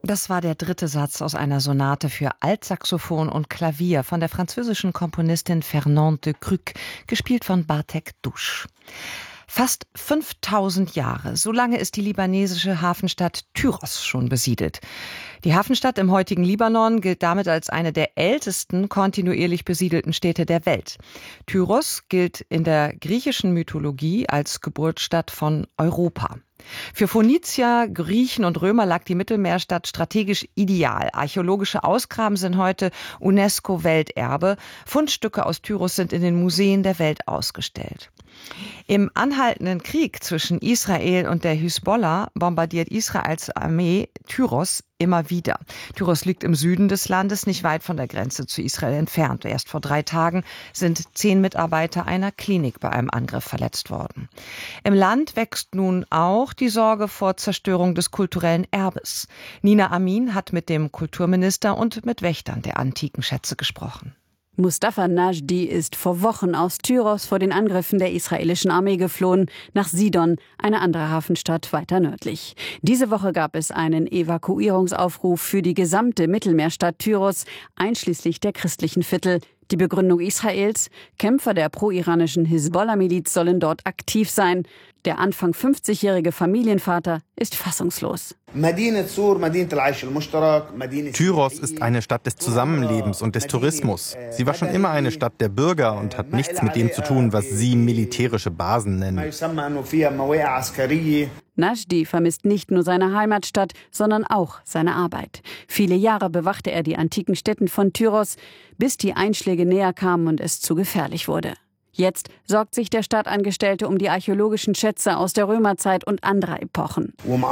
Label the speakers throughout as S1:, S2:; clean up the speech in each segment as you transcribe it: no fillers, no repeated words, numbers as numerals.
S1: Das war der dritte Satz aus einer Sonate für Altsaxophon und Klavier von der französischen Komponistin Fernande de Krück, gespielt von Bartek Dusch. Fast 5000 Jahre, so lange ist die libanesische Hafenstadt Tyros schon besiedelt. Die Hafenstadt im heutigen Libanon gilt damit als eine der ältesten kontinuierlich besiedelten Städte der Welt. Tyros gilt in der griechischen Mythologie als Geburtsstadt von Europa. Für Phönizier, Griechen und Römer lag die Mittelmeerstadt strategisch ideal. Archäologische Ausgraben sind heute UNESCO-Welterbe. Fundstücke aus Tyros sind in den Museen der Welt ausgestellt. Im anhaltenden Krieg zwischen Israel und der Hisbollah bombardiert Israels Armee Tyros immer wieder. Tyros liegt im Süden des Landes, nicht weit von der Grenze zu Israel entfernt. Erst vor 3 Tagen sind 10 Mitarbeiter einer Klinik bei einem Angriff verletzt worden. Im Land wächst nun auch die Sorge vor Zerstörung des kulturellen Erbes. Nina Amin hat mit dem Kulturminister und mit Wächtern der antiken Schätze gesprochen.
S2: Mustafa Najdi ist vor Wochen aus Tyros vor den Angriffen der israelischen Armee geflohen, nach Sidon, eine andere Hafenstadt weiter nördlich. Diese Woche gab es einen Evakuierungsaufruf für die gesamte Mittelmeerstadt Tyros, einschließlich der christlichen Viertel. Die Begründung Israels: Kämpfer der pro-iranischen Hisbollah-Miliz sollen dort aktiv sein. Der Anfang 50-jährige Familienvater ist fassungslos.
S3: Tyros ist eine Stadt des Zusammenlebens und des Tourismus. Sie war schon immer eine Stadt der Bürger und hat nichts mit dem zu tun, was Sie militärische Basen nennen.
S2: Najdi vermisst nicht nur seine Heimatstadt, sondern auch seine Arbeit. Viele Jahre bewachte er die antiken Stätten von Tyros, bis die Einschläge näher kamen und es zu gefährlich wurde. Jetzt sorgt sich der Stadtangestellte um die archäologischen Schätze aus der Römerzeit und anderer Epochen.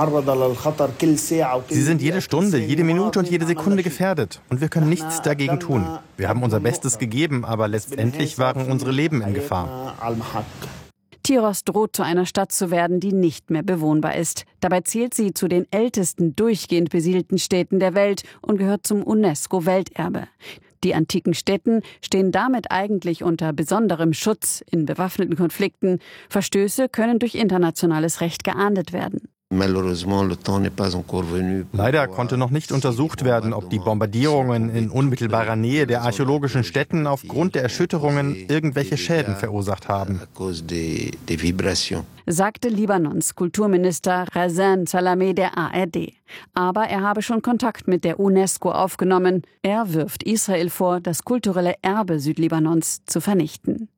S3: Sie sind jede Stunde, jede Minute und jede Sekunde gefährdet. Und wir können nichts dagegen tun. Wir haben unser Bestes gegeben, aber letztendlich waren unsere Leben in Gefahr.
S2: Tyros droht zu einer Stadt zu werden, die nicht mehr bewohnbar ist. Dabei zählt sie zu den ältesten durchgehend besiedelten Städten der Welt und gehört zum UNESCO-Welterbe. Die antiken Stätten stehen damit eigentlich unter besonderem Schutz in bewaffneten Konflikten. Verstöße können durch internationales Recht geahndet werden.
S3: Leider konnte noch nicht untersucht werden, ob die Bombardierungen in unmittelbarer Nähe der archäologischen Stätten aufgrund der Erschütterungen irgendwelche Schäden verursacht haben,
S2: sagte Libanons Kulturminister Razan Salameh der ARD. Aber er habe schon Kontakt mit der UNESCO aufgenommen. Er wirft Israel vor, das kulturelle Erbe Südlibanons zu vernichten.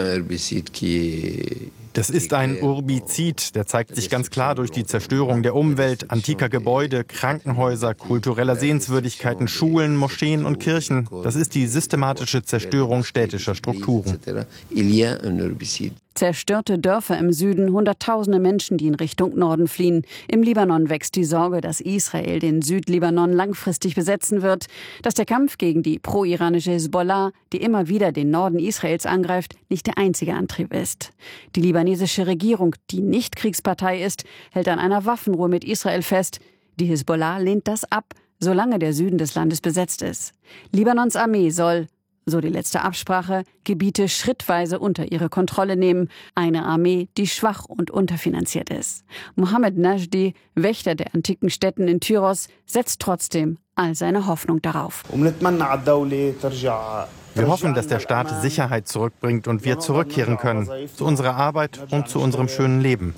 S3: Das ist ein Urbizid, der zeigt sich ganz klar durch die Zerstörung der Umwelt, antiker Gebäude, Krankenhäuser, kultureller Sehenswürdigkeiten, Schulen, Moscheen und Kirchen. Das ist die systematische Zerstörung städtischer Strukturen.
S2: Zerstörte Dörfer im Süden, Hunderttausende Menschen, die in Richtung Norden fliehen. Im Libanon wächst die Sorge, dass Israel den Südlibanon langfristig besetzen wird, dass der Kampf gegen die pro-iranische Hisbollah, die immer wieder den Norden Israels angreift, nicht der einzige Antrieb ist. Die libanesische Regierung, die nicht Kriegspartei ist, hält an einer Waffenruhe mit Israel fest. Die Hisbollah lehnt das ab, solange der Süden des Landes besetzt ist. Libanons Armee soll, so die letzte Absprache, Gebiete schrittweise unter ihre Kontrolle nehmen. Eine Armee, die schwach und unterfinanziert ist. Mohammed Najdi, Wächter der antiken Stätten in Tyros, setzt trotzdem all seine Hoffnung darauf.
S3: Wir hoffen, dass der Staat Sicherheit zurückbringt und wir zurückkehren können zu unserer Arbeit und zu unserem schönen Leben.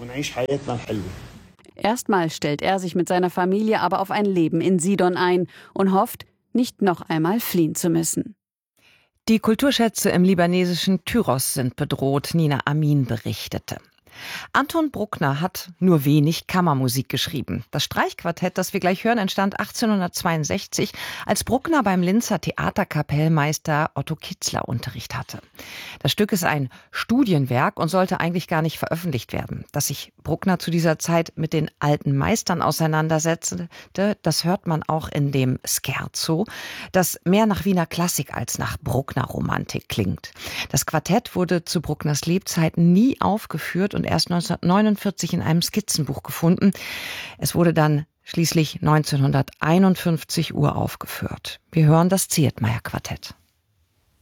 S2: Erstmal stellt er sich mit seiner Familie aber auf ein Leben in Sidon ein und hofft, nicht noch einmal fliehen zu müssen.
S1: Die Kulturschätze im libanesischen Tyros sind bedroht, Nina Amin berichtete. Anton Bruckner hat nur wenig Kammermusik geschrieben. Das Streichquartett, das wir gleich hören, entstand 1862, als Bruckner beim Linzer Theaterkapellmeister Otto Kitzler Unterricht hatte. Das Stück ist ein Studienwerk und sollte eigentlich gar nicht veröffentlicht werden. Dass sich Bruckner zu dieser Zeit mit den alten Meistern auseinandersetzte, das hört man auch in dem Scherzo, das mehr nach Wiener Klassik als nach Bruckner-Romantik klingt. Das Quartett wurde zu Bruckners Lebzeiten nie aufgeführt und erst 1949 in einem Skizzenbuch gefunden. Es wurde dann schließlich 1951 uraufgeführt. Wir hören das Zietmeyer-Quartett.